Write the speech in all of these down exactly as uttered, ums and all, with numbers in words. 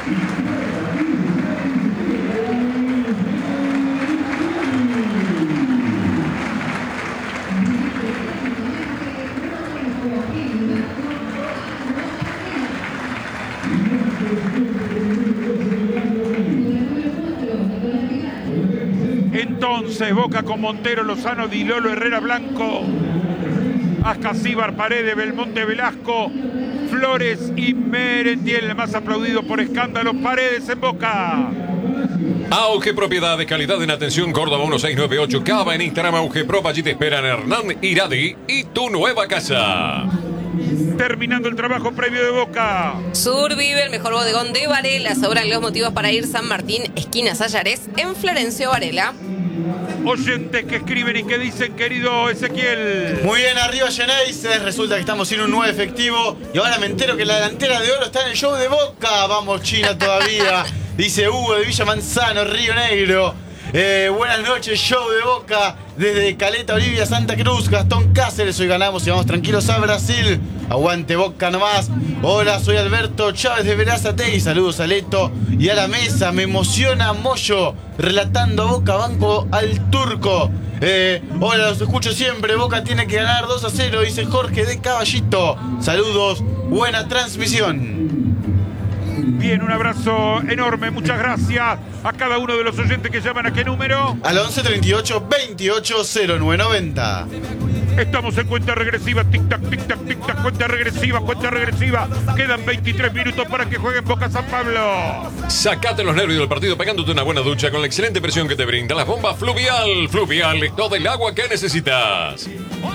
Entonces, Boca con Montero, Lozano, Di Lolo, Herrera, Blanco, Ascasíbar, Paredes, Belmonte, Velasco, Flores y Merentiel. El más aplaudido por escándalo, Paredes en Boca. Auge Propiedad de calidad en atención, Córdoba uno seis nueve ocho, Cava en Instagram, Auge Pro, allí te esperan Hernán Iradi y tu nueva casa. Terminando el trabajo previo de Boca. Survive, el mejor bodegón de Varela. Sobran los motivos para ir San Martín, esquina Sayarés, en Florencio Varela. Oyentes que escriben y que dicen, querido Ezequiel. Muy bien, arriba Genesis. Resulta que estamos sin un nuevo efectivo. Y ahora me entero que la delantera de oro está en el show de Boca. Vamos, China, todavía. Dice Hugo de Villa Manzano, Río Negro. Eh, buenas noches, show de Boca. Desde Caleta, Olivia, Santa Cruz, Gastón Cáceres. Hoy ganamos y vamos tranquilos a Brasil. Aguante Boca nomás. Hola, soy Alberto Chávez de Verazategui. Saludos a Leto y a la mesa. Me emociona Moyo relatando a Boca, banco al turco. Eh, hola, los escucho siempre. Boca tiene que ganar dos a cero, dice Jorge de Caballito. Saludos, buena transmisión. Bien, un abrazo enorme, muchas gracias a cada uno de los oyentes que llaman. ¿A qué número? Al once treinta y ocho veintiocho cero nueve noventa. Estamos en cuenta regresiva, tic-tac, tic-tac, tic-tac, cuenta regresiva, cuenta regresiva. Quedan veintitrés minutos para que jueguen Boca San Pablo. Sacate los nervios del partido pegándote una buena ducha con la excelente presión que te brinda las bombas Fluvial. Fluvial es todo el agua que necesitas.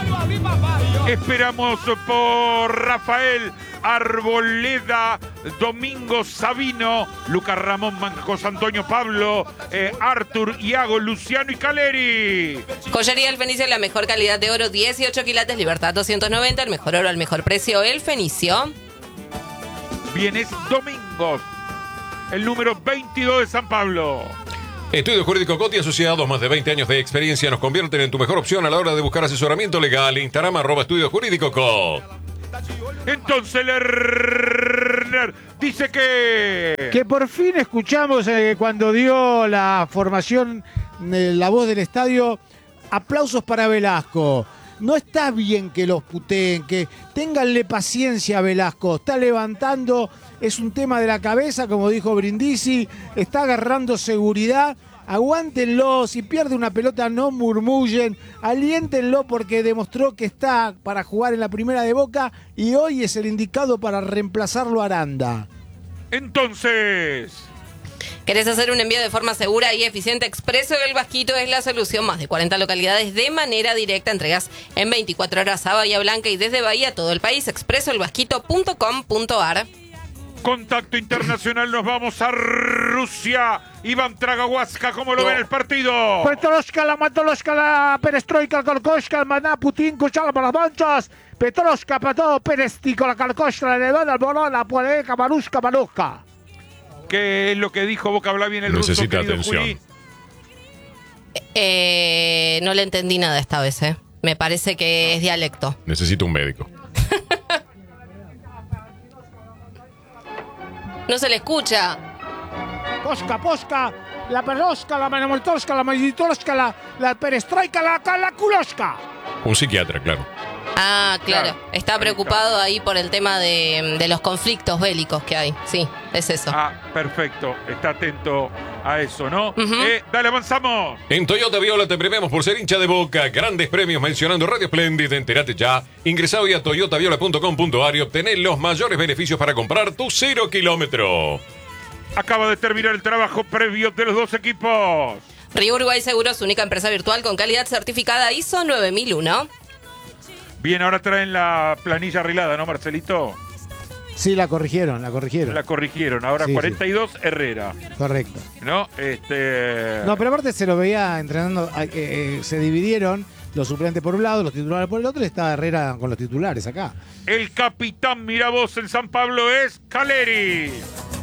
Esperamos por Rafael Arboleda, Domingo Sabino, Lucas Ramón, Marcos Antonio Pablo, eh, Artur, Iago, Luciano y Caleri. Joyería El Fenicio, la mejor calidad de oro, dieciocho quilates, Libertad doscientos noventa, el mejor oro al mejor precio, El Fenicio. Bien, es Domingos, el número veintidós de San Pablo. Estudio Jurídico Coti, asociados, más de veinte años de experiencia, nos convierten en tu mejor opción a la hora de buscar asesoramiento legal. Instagram, arroba Estudio Jurídico Cot. Entonces Lerner dice que... Que por fin escuchamos eh, cuando dio la formación, eh, la voz del estadio, aplausos para Velasco. No está bien que los puteen, que ténganle paciencia a Velasco. Está levantando, es un tema de la cabeza, como dijo Brindisi, está agarrando seguridad. Aguántenlo, si pierde una pelota no murmullen, aliéntenlo porque demostró que está para jugar en la primera de Boca y hoy es el indicado para reemplazarlo a Aranda. Entonces... ¿Querés hacer un envío de forma segura y eficiente? Expreso El Vasquito es la solución. Más de cuarenta localidades de manera directa. Entregas en veinticuatro horas a Bahía Blanca y desde Bahía a todo el país. expreso el vasquito punto com punto ar. Contacto internacional, nos vamos a Rusia. Iván Tragahuasca, ¿cómo lo no. ven el partido? Petroshka, la Matoloshka, la Perestroika, Kalkoshka, el Maná, Putin, Kuchala para las manchas. Petroshka, Pato, Perestico, la Kalkoshka, la Nevada, el Bolón, la Puadeca, Marushka, Marushka. ¿Qué es lo que dijo Boca? Habla bien el ruso. Necesita atención. Juli. Eh, no le entendí nada esta vez, ¿eh? Me parece que es dialecto. Necesito un médico. No se le escucha. Posca, Posca, la Peroshka, la Manamoltoshka, la Magitoshka, la, la Perestroika, la Kalakuloshka. Un psiquiatra, claro. Ah, claro. Claro. Está preocupado ahí por el tema de, de los conflictos bélicos que hay. Sí, es eso. Ah, perfecto. Está atento a eso, ¿no? Uh-huh. eh, dale, avanzamos. En Toyota Viola te premiamos por ser hincha de Boca. Grandes premios mencionando Radio Splendid. Entérate ya. Ingresá hoy a toyota viola punto com punto ar y obtener los mayores beneficios para comprar tu cero kilómetro. Acaba de terminar el trabajo previo de los dos equipos. Río Uruguay Seguros, única empresa virtual con calidad certificada I S O nueve mil uno. Bien, ahora traen la planilla arreglada, ¿no, Marcelito? Sí, la corrigieron, la corrigieron. La corrigieron. Ahora Sí, cuarenta y dos, sí. Herrera. Correcto. ¿No? Este... No, pero aparte se lo veía entrenando, eh, eh, se dividieron los suplentes por un lado, los titulares por el otro, y estaba Herrera con los titulares acá. El capitán Miravoz en San Pablo es Caleri.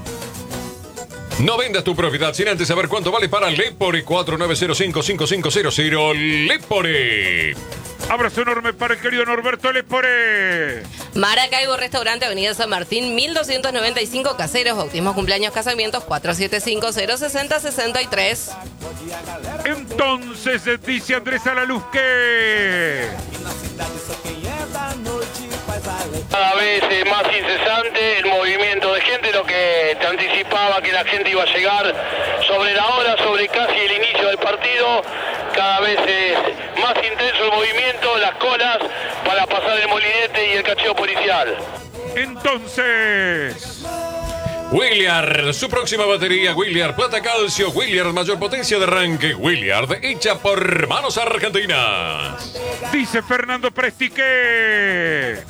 No vendas tu propiedad sin antes saber cuánto vale para Lepore. Cuatro nueve cero cinco cinco cinco cero cero. Lepore. Abrazo enorme para el querido Norberto Lepore. Maracaibo Restaurante, Avenida San Martín, mil doscientos noventa y cinco, Caseros, bautismos, cumpleaños, casamientos, cuatro siete cinco, cero seis cero, seis tres. Entonces dice Andrés Alaluz que cada vez es más incesante el movimiento de gente, lo que te anticipaba que la gente iba a llegar sobre la hora, sobre casi el inicio del partido. Cada vez es más intenso el movimiento, las colas para pasar el molinete y el cacheo policial. entonces Williard, su próxima batería, Williard Plata Calcio, Williard mayor potencia de arranque, Williard hecha por manos argentinas. dice Fernando Presti que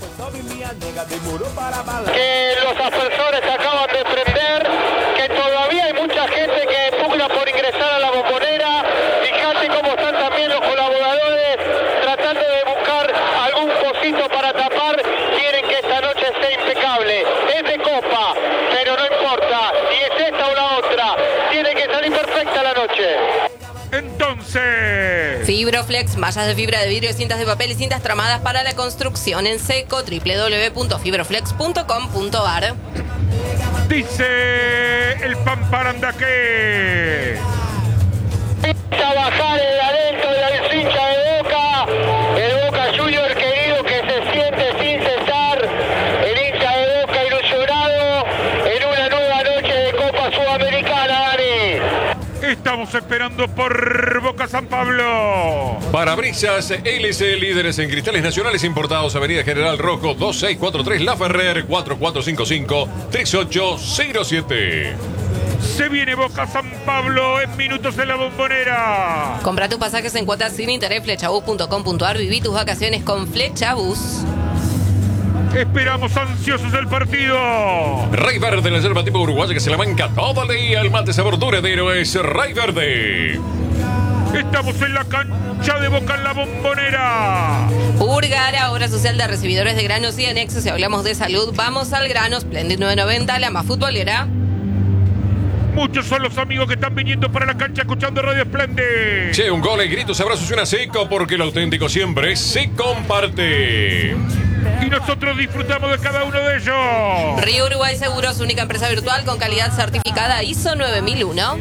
Que los ascensores acaban de prender, que todavía hay mucha gente que pugna por ingresar a la bombonera. Fíjate cómo están también los colaboradores tratando de buscar algún pocito para tapar. Quieren que esta noche esté impecable. Es de copa, pero no importa. Si es esta o la otra, tiene que salir perfecta la noche. entonces Fibroflex, mallas de fibra de vidrio, cintas de papel y cintas tramadas para la construcción en seco, doble u doble u doble u punto fibroflex punto com punto a r. dice el Pamparanda que A bajar el adentro de la hincha de Boca, el Boca Junior querido que se siente sin cesar, el hincha de Boca ilusionado en una nueva noche de Copa Sudamericana, Dani. estamos esperando por Boca San Pablo. Parabrisas L C, líderes en cristales nacionales importados, Avenida General Rojo dos seis cuatro tres, La Ferrer, cuatro cuatro cinco cinco, tres ocho cero siete. Se viene Boca San Pablo en minutos en la bombonera. Compra tus pasajes en cuotas sin interés, flechabus punto com punto a r. Viví tus vacaciones con Flechabus. Esperamos ansiosos el partido. Rey Verde, la yerba tipo uruguaya que se la banca todo el día. El mate sabor duradero es Rey Verde. Estamos en la cancha de Boca en la bombonera. Urgara, obra social de recibidores de granos y anexos. Si hablamos de salud, vamos al grano. Splendid nueve noventa, la más futbolera. Muchos son los amigos que están viniendo para la cancha escuchando Radio Splendid. Che, un gol, gritos, abrazos y una seco, porque lo auténtico siempre se comparte. Y nosotros disfrutamos de cada uno de ellos. Río Uruguay Seguros, única empresa virtual con calidad certificada I S O nueve mil uno.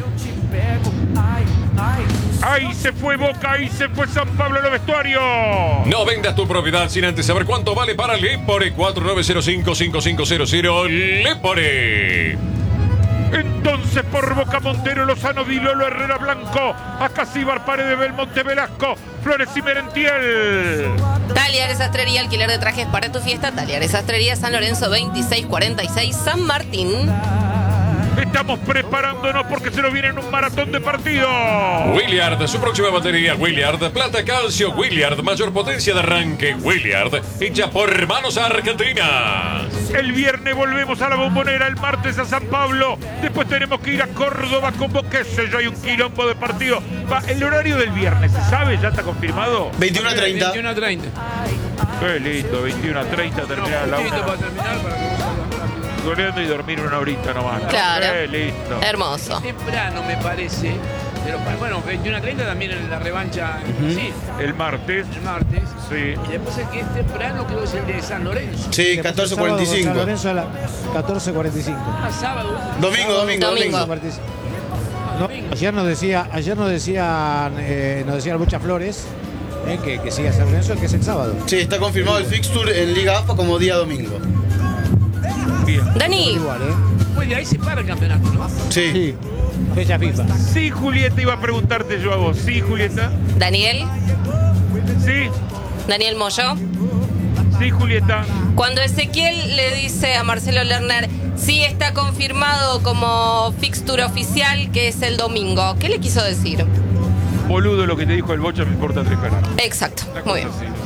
Ahí se fue Boca, ahí se fue San Pablo en los vestuarios. No vendas tu propiedad sin antes saber cuánto vale para Lepore. cuatro nueve cero cinco, cinco cinco cero cero. Lepore. Entonces por Boca Montero, Lozano, Dilolo, Herrera Blanco, Acasíbar, Paredes, Belmonte, Velasco, Flores y Merentiel. Taliares Sastrería, alquiler de trajes para tu fiesta. Taliares Sastrería, San Lorenzo veintiséis cuarenta y seis, San Martín. Estamos preparándonos porque se nos viene un maratón de partidos. Williard, su próxima batería, Williard, Plata Calcio, Williard, mayor potencia de arranque, Williard, hecha por manos argentinas. El viernes volvemos a la bombonera, el martes a San Pablo, después tenemos que ir a Córdoba con Boca, qué sé yo, hay un quilombo de partido. Va, el horario del viernes, ¿se sabe? ¿Ya está confirmado? veintiuno a treinta. veintiuno a treinta. Qué lindo, veintiuno a treinta termina la Justito una. para terminar, para que no salga. Goleando y dormir una horita nomás. Claro. Qué lindo. Hermoso. Temprano, me parece. Pero bueno, veintiuno a treinta también en la revancha en Brasil, El martes, el martes. sí. Y después el que es temprano creo que es el de San Lorenzo. Sí, catorce cuarenta y San cinco. Lorenzo a las catorce cuarenta y cinco. Ah, sábado. Domingo, domingo, Domingo. domingo. No, ayer nos decía, ayer nos decían, eh, nos decían muchas flores eh, que, que siga San Lorenzo, que es el sábado. Sí, está confirmado el fixture en Liga A F A como día domingo. Bien. Dani, Igual, ¿eh? Pues de ahí se para el campeonato, ¿no? Sí. Sí, fecha FIFA. Sí, Julieta, iba a preguntarte yo a vos. Sí, Julieta. Daniel, Sí, Daniel Moyo. sí, Julieta. Cuando Ezequiel le dice a Marcelo Lerner, sí está confirmado como fixture oficial, que es el domingo, ¿qué le quiso decir? Boludo lo que te dijo el Bocha, me importa tres caras. Exacto, Una muy cosa bien.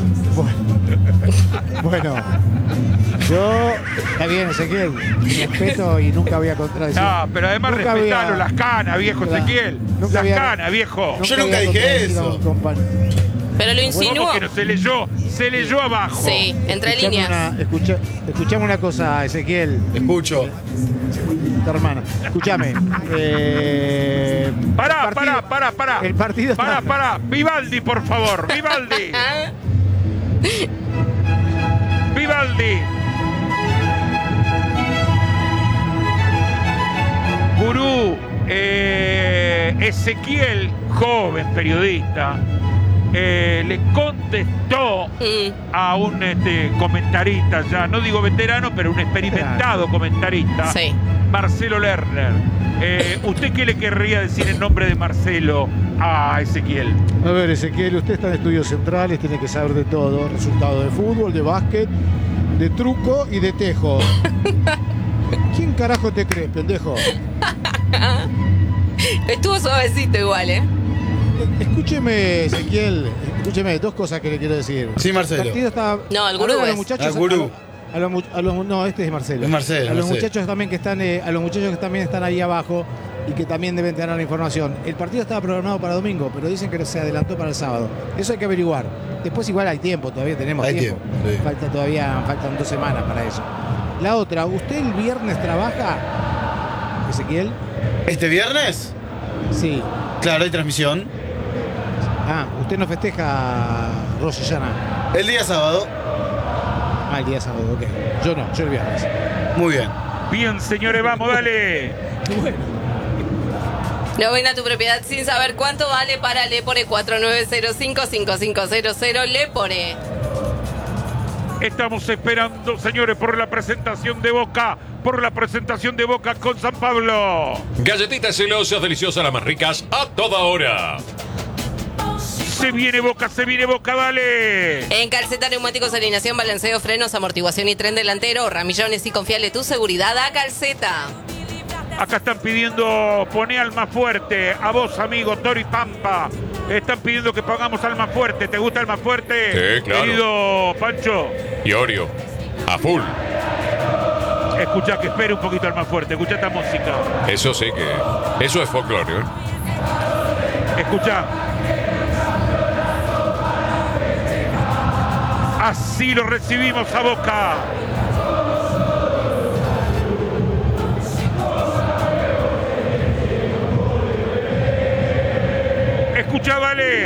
así. Bueno, yo, está bien, Ezequiel, respeto y nunca había contradecido. No, pero además Nunca respetalo, había- las canas, viejo Claro. Ezequiel. Nunca Las había- canas, viejo. Yo nunca había dije contradecido eso. a un compañero. Pero lo ¿Cómo insinuó. que no? Se leyó, se leyó abajo. Sí, entre Escuchame líneas. una- escucha- escuchame una cosa, Ezequiel, Escucho. tu hermana. Escúchame. Eh, Pará, el partido- pará, pará, pará. El partido Pará, está- pará. Vivaldi, por favor. Vivaldi. Vivaldi. Gurú, eh, Ezequiel, joven periodista, eh, le contestó Mm. a un este, comentarista, ya no digo veterano, pero un experimentado comentarista, Sí. Marcelo Lerner. Eh, ¿Usted qué le querría decir en nombre de Marcelo a Ezequiel? A ver, Ezequiel, usted está en estudios centrales, tiene que saber de todo. Resultados de fútbol, de básquet, de truco y de tejo. ¿Quién carajo te crees, pendejo? Estuvo suavecito igual, ¿eh? Escúcheme, Ezequiel, escúcheme, dos cosas que le quiero decir. Sí, Marcelo. El partido está... No, el A gurú ver, a los es. muchachos, El gurú. A los, mu- a los- no, este es Marcelo. Es Marcelo, A los Marcelo. muchachos también que están, eh, a los muchachos que también están ahí abajo y que también deben tener la información. El partido estaba programado para domingo, pero dicen que se adelantó para el sábado. Eso hay que averiguar. Después igual hay tiempo, todavía tenemos Hay tiempo. tiempo, sí. Falta todavía, faltan dos semanas para eso. La otra, ¿usted el viernes trabaja, Ezequiel? ¿Este viernes? Sí. Claro, hay transmisión. Ah, usted no festeja Rosh Hashanah. El día sábado. Ah, el día sábado, ok. Yo no, yo el viernes. Muy bien. Bien, señores, vamos, dale. Bueno. No ven a tu propiedad sin saber cuánto vale para Lepore cuatro nueve cero cinco cinco cinco cero cero Lepore. Estamos esperando, señores, por la presentación de Boca, por la presentación de Boca con San Pablo. Galletitas celosas, deliciosas, las más ricas, a toda hora. Se viene Boca, se viene Boca, dale. En Calceta, neumáticos, alineación, balanceo, frenos, amortiguación y tren delantero. Ramillones y confiale tu seguridad a Calceta. Acá están pidiendo, poné Alma Fuerte. A vos, amigo Tori Pampa. Están pidiendo que pongamos Alma Fuerte. ¿Te gusta Alma Fuerte? Sí, claro. Querido Pancho. Y Orio, a full. Escucha, que espere un poquito Alma Fuerte. Escucha esta música. Eso sí que... Eso es folclore, ¿eh? Escucha. Así lo recibimos a Boca.